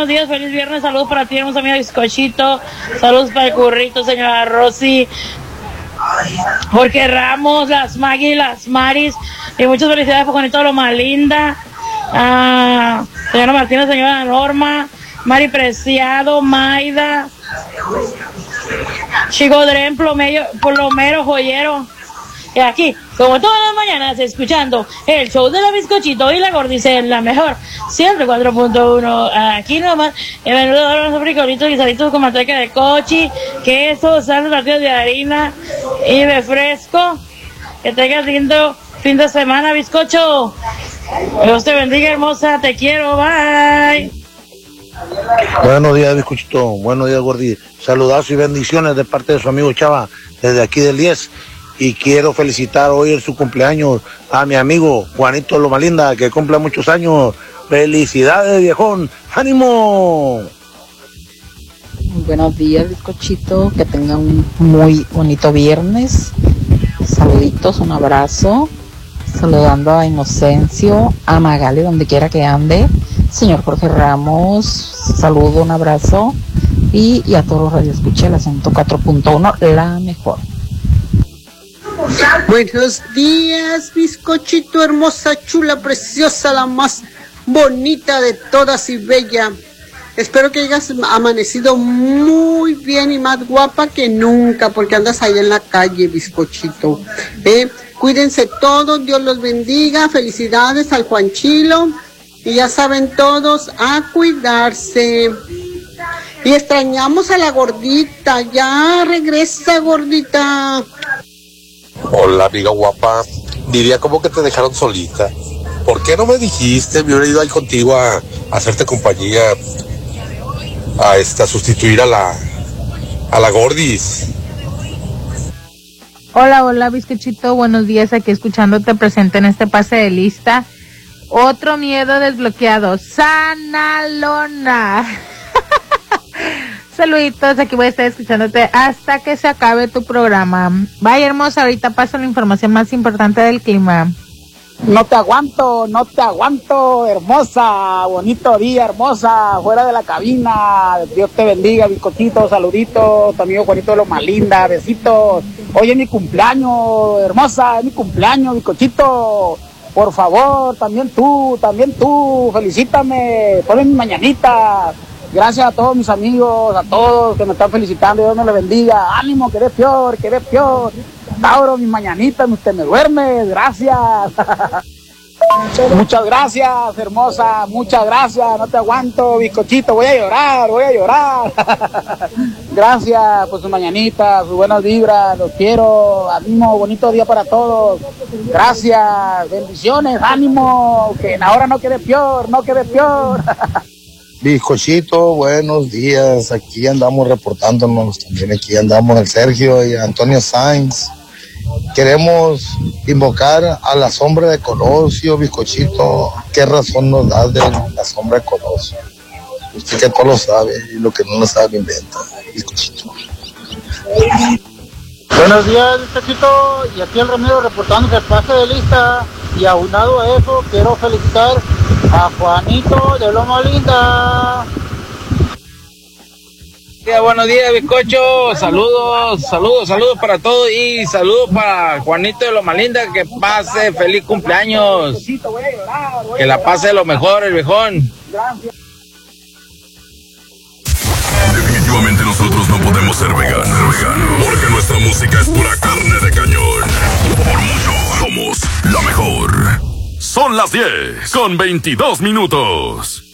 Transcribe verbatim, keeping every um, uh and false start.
buenos días, feliz viernes, saludos para ti, hermosa amiga Bizcochito, saludos para el Currito, señora Rosy, Jorge Ramos, las Maggie, las Maris, y muchas felicidades por Juanito de Loma Linda, ah, señora Martina, señora Norma, Mari Preciado, Maida, Chico Dren, Plomero, Plomero, Joyero. Y aquí, como todas las mañanas, escuchando el show de la Bizcochito y la Gordice, la mejor, ciento cuatro punto uno, aquí nomás, el menú de los frijolitos, guisaditos con manteca de cochi, queso, salsa, partidos de harina y refresco. Que tengas lindo fin de semana, Bizcocho. Dios te bendiga, hermosa, te quiero, bye. Buenos días, Bizcochito, buenos días, Gordi. Saludazos y bendiciones de parte de su amigo Chava, desde aquí del diez. Y quiero felicitar hoy en su cumpleaños a mi amigo Juanito Loma Linda, que cumple muchos años. Felicidades, viejón. ¡Ánimo! Buenos días, Bizcochito. Que tengan un muy bonito viernes. Saluditos, un abrazo. Saludando a Inocencio, a Magali, donde quiera que ande. Señor Jorge Ramos, saludo, un abrazo. Y, y a todos los radioescuchas, la ciento cuatro punto uno, la mejor. Buenos días, Bizcochito, hermosa, chula, preciosa, la más bonita de todas y bella. Espero que hayas amanecido muy bien y más guapa que nunca, porque andas ahí en la calle, Bizcochito. ¿Eh? Cuídense todos, Dios los bendiga, felicidades al Juanchilo, y ya saben todos a cuidarse. Y extrañamos a la gordita, ya regresa, gordita. Hola, amiga guapa. Diría como que te dejaron solita. ¿Por qué no me dijiste? Me hubiera ido ahí contigo a, a hacerte compañía, a esta, sustituir a la a la Gordis. Hola, hola, Bizcochito, buenos días, aquí escuchándote presente en este pase de lista. Otro miedo desbloqueado, Sanalona. Saluditos, aquí voy a estar escuchándote hasta que se acabe tu programa. Vaya, hermosa, ahorita paso la información más importante del clima. No te aguanto, no te aguanto, hermosa, bonito día, hermosa, fuera de la cabina. Dios te bendiga, Bizcochito, saluditos, tu amigo Juanito de Loma Linda, besitos. Hoy es mi cumpleaños, hermosa, es mi cumpleaños, Bizcochito. Por favor, también tú, también tú, felicítame, ponme mi mañanita. Gracias a todos mis amigos, a todos que me están felicitando, Dios me los bendiga. Ánimo, que ve peor, que ve peor. Tauro, mis mañanitas, usted me duerme, gracias. Muchas gracias, hermosa, muchas gracias, no te aguanto, Bizcochito, voy a llorar, voy a llorar. Gracias por sus mañanitas, sus buenas vibras, los quiero, ánimo, bonito día para todos. Gracias, bendiciones, ánimo, que ahora no quede peor, no quede peor. Bizcochito, buenos días. Aquí andamos reportándonos. También aquí andamos el Sergio y Antonio Sainz. Queremos invocar a la sombra de Colosio, Bizcochito. ¿Qué razón nos da de la sombra de Colosio? Usted que todo lo sabe y lo que no lo sabe inventa, Bizcochito. Buenos días, Bizcochito, y aquí el Remedio reportando el pase de lista. Y aunado a eso, quiero felicitar a Juanito de Loma Linda. Yeah, buenos días, Bizcocho, saludos, saludos, saludos para todos y saludos para Juanito de Loma Linda, que pase feliz cumpleaños, que la pase lo mejor el viejón. Definitivamente nosotros no podemos ser veganos, veganos, porque nuestra música es pura carne de cañón. Por mucho somos la mejor. Son las diez con veintidós minutos.